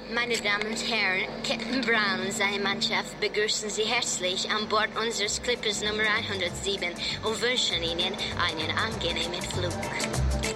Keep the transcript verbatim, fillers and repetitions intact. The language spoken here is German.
Meine Damen und Herren, Captain Brown und seine Mannschaft begrüßen Sie herzlich an Bord unseres Clippers Nummer hundertsieben und wünschen Ihnen einen angenehmen Flug.